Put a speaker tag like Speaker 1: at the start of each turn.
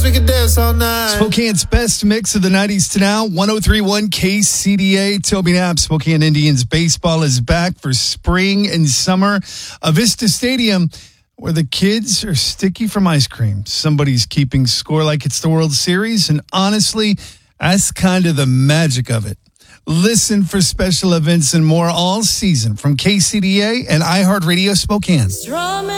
Speaker 1: we can dance all night.
Speaker 2: Spokane's best mix of the 90s to now. 103.1 KCDA. Toby Knapp, Spokane Indians baseball is back for spring and summer. Avista Stadium, where the kids are sticky from ice cream. Somebody's keeping score like it's the World Series, and honestly, that's kind of the magic of it. Listen for special events and more all season from KCDA and iHeartRadio Spokane.